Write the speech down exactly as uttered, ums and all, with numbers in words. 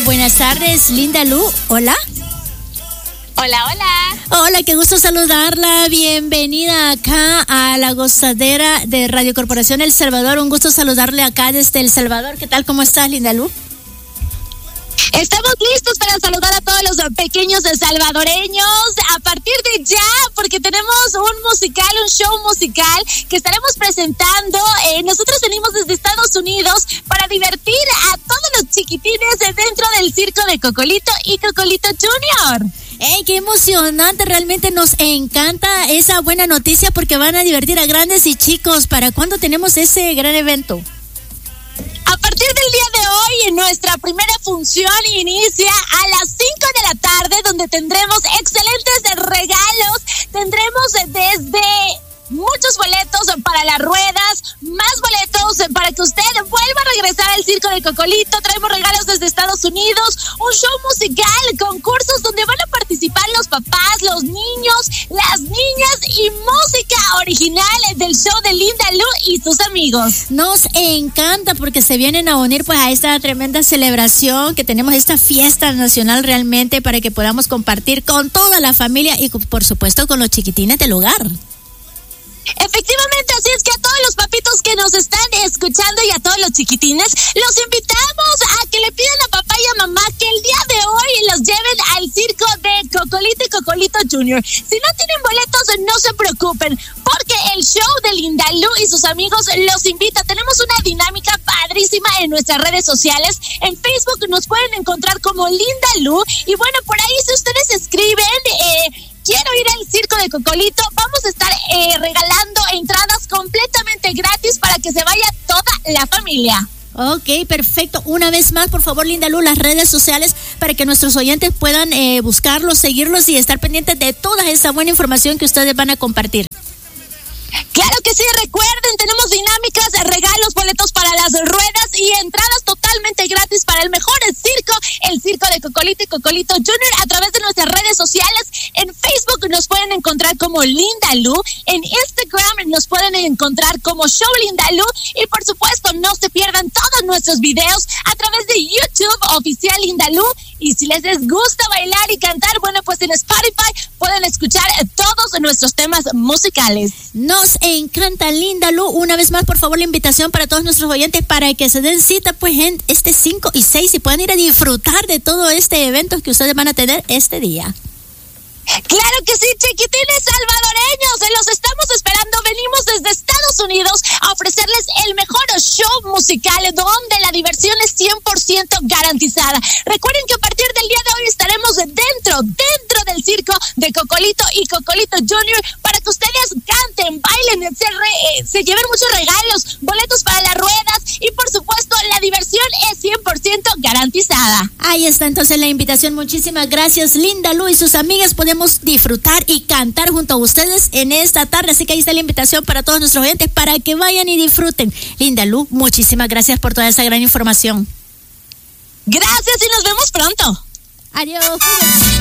buenas tardes, Linda Lu. Hola. Hola, hola. Hola, qué gusto saludarla. Bienvenida acá a la gozadera de Radio Corporación El Salvador. Un gusto saludarle acá desde El Salvador. ¿Qué tal? ¿Cómo estás, Linda Lu? Estamos listos para saludar a todos los pequeños salvadoreños a partir de ya, porque tenemos un musical, un show musical que estaremos presentando. Eh, nosotros venimos desde Estados Unidos para divertir a todos los chiquitines dentro del circo de Cocolito y Cocolito Junior. ¡Ey, qué emocionante! Realmente nos encanta esa buena noticia porque van a divertir a grandes y chicos. ¿Para cuándo tenemos ese gran evento? A partir del día de hoy, nuestra primera función inicia a las cinco de la tarde, donde tendremos excelentes regalos. Tendremos desde muchos boletos para las ruedas, más boletos para que usted vuelva a regresar al circo de Cocolito. Traemos regalos desde Estados Unidos, un show musical, concursos donde van a participar los papás, los niños, las niñas y música original del show de Linda Lu y sus amigos. Nos encanta porque se vienen a unir pues a esta tremenda celebración que tenemos, esta fiesta nacional realmente, para que podamos compartir con toda la familia y por supuesto con los chiquitines del hogar. Efectivamente, así es que a todos los papitos que nos están escuchando y a todos los chiquitines, los invitamos a que le pidan a papá y a mamá que el día de hoy los lleven al circo de Cocolito y Cocolito Junior. Si no tienen boletos, no se preocupen, porque el show de Linda Lu y sus amigos los invita. Tenemos una dinámica padrísima en nuestras redes sociales. En Facebook nos pueden encontrar como Linda Lu, y bueno, por ahí si ustedes escriben eh, quiero ir al circo de Cocolito, vamos a estar eh, regalando entradas completamente gratis para que se vaya toda la familia. Ok, perfecto. Una vez más, por favor, Linda Lu, las redes sociales para que nuestros oyentes puedan eh, buscarlos, seguirlos y estar pendientes de toda esa buena información que ustedes van a compartir. Claro que sí, recuerden, tenemos dinámicas, regalos, boletos para las ruedas y entradas totalmente gratis para el mejor circo, el circo de Cocolito y Cocolito Junior, a través de nuestras redes sociales. En Facebook nos pueden encontrar como Linda Lu, en Instagram nos pueden encontrar como Show Linda Lu, y por supuesto no se pierdan todos nuestros videos a través de YouTube oficial Linda Lu. Y si les gusta bailar y cantar, bueno, pues en Spotify pueden escuchar todos nuestros temas musicales. Nos encanta, Linda Lu. Una vez más, por favor, la invitación para todos nuestros oyentes para que se den cita pues en este cinco y seis y puedan ir a disfrutar de todo este evento que ustedes van a tener este día. Claro que sí, chiquitines salvadoreños, los estamos esperando. Venimos desde Estados Unidos a ofrecerles el mejor show musical donde la diversión es cien por ciento garantizada. Recuerden que a partir del día de hoy estaremos dentro, dentro del circo de Cocolito y Cocolito Junior para que ustedes canten, bailen, se, re, se lleven muchos regalos, boletos para las ruedas y por supuesto la diversión es cien por ciento garantizada. Ahí está entonces la invitación. Muchísimas gracias, Linda Lu y sus amigas. Podemos disfrutar y cantar junto a ustedes en esta tarde, así que ahí está la invitación para todos nuestros oyentes para que vayan y disfruten. Linda Lu, muchísimas gracias por toda esa gran información. Gracias y nos vemos pronto. Adiós.